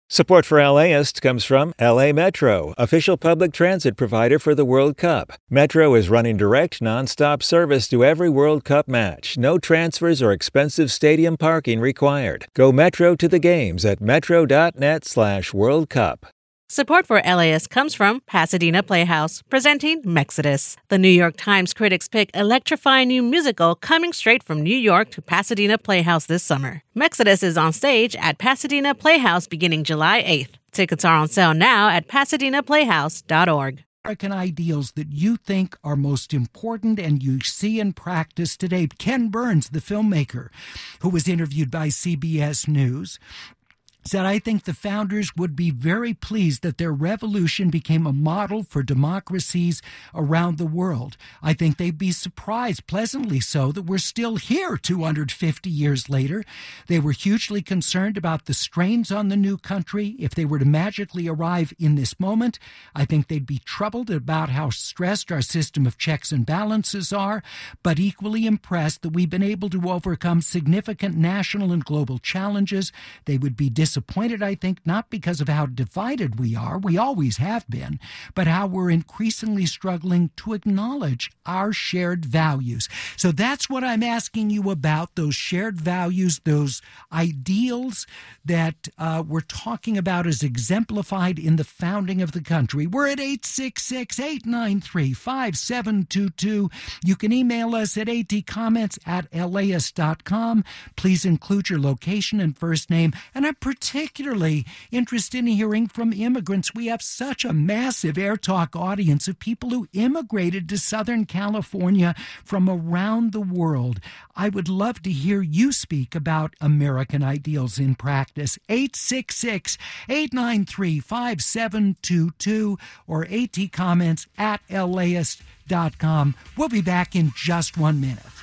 Support for LAist comes from LA Metro, official public transit provider for the World Cup. Metro is running direct, nonstop service to every World Cup match. No transfers or expensive stadium parking required. Go Metro to the games at metro.net/World Cup. Support for LAist comes from Pasadena Playhouse, presenting Mexodus. The New York Times critics pick electrifying new musical coming straight from New York to Pasadena Playhouse this summer. Mexodus is on stage at Pasadena Playhouse beginning July 8th. Tickets are on sale now at pasadenaplayhouse.org. American ideals that you think are most important and you see in practice today. Ken Burns, the filmmaker, who was interviewed by CBS News, said, I think the founders would be very pleased that their revolution became a model for democracies around the world. I think they'd be surprised, pleasantly so, that we're still here 250 years later. They were hugely concerned about the strains on the new country. If they were to magically arrive in this moment, I think they'd be troubled about how stressed our system of checks and balances are, but equally impressed that we've been able to overcome significant national and global challenges. They would be disappointed, I think, not because of how divided we are, we always have been, but how we're increasingly struggling to acknowledge our shared values. So that's what I'm asking you about, those shared values, those ideals that we're talking about as exemplified in the founding of the country. We're at 866-893-5722. You can email us at atcomments@laist.com. Please include your location and first name, and I'm particularly interested in hearing from immigrants. We have such a massive Air Talk audience of people who immigrated to Southern California from around the world. I would love to hear you speak about American ideals in practice. 866-893-5722 or atcomments@laist.com. We'll be back in just 1 minute.